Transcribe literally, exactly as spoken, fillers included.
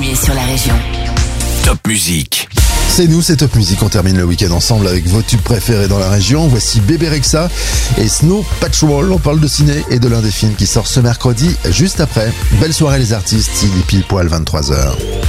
continuer sur la région. Top Musique. C'est nous, c'est Top Music. On termine le week-end ensemble avec vos tubes préférés dans la région. Voici Bébé Rexha et Snow Patrol. On parle de ciné et de l'un des films qui sort ce mercredi juste après. Belle soirée les artistes, il est pile poil vingt-trois heures.